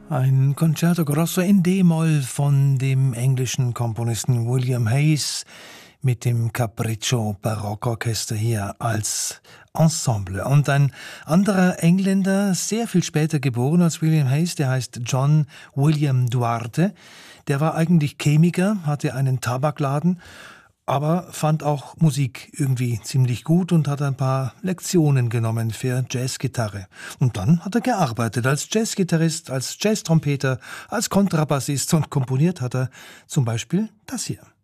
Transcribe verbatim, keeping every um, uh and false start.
Ein Concerto Grosso in D-Moll von dem englischen Komponisten William Hayes mit dem Capriccio Barockorchester hier als Ensemble. Und ein anderer Engländer, sehr viel später geboren als William Hayes, der heißt John William Duarte. Der war eigentlich Chemiker, hatte einen Tabakladen, aber fand auch Musik irgendwie ziemlich gut und hat ein paar Lektionen genommen für Jazzgitarre. Und dann hat er gearbeitet als Jazzgitarrist, als Jazztrompeter, als Kontrabassist und komponiert hat er zum Beispiel das hier.